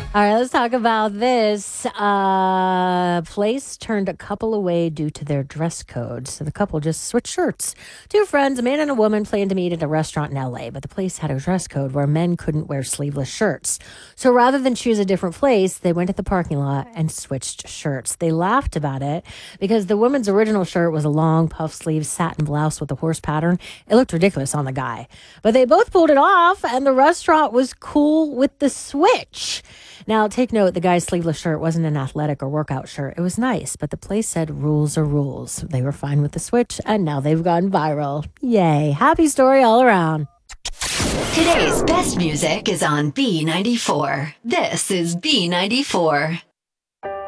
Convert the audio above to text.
All right, let's talk about this. Place turned a couple away due to their dress code. So the couple just switched shirts. Two friends, a man and a woman, planned to meet at a restaurant in LA, but the place had a dress code where men couldn't wear sleeveless shirts. So rather than choose a different place, they went to the parking lot and switched shirts. They laughed about it because the woman's original shirt was a long puff sleeve satin blouse with a horse pattern. It looked ridiculous on the guy, but they both pulled it off, and the restaurant was cool with the switch. Now, take note, the guy's sleeveless shirt wasn't an athletic or workout shirt. It was nice, but the place said rules are rules. They were fine with the switch, and now they've gone viral. Yay. Happy story all around. Today's best music is on B94. This is B94.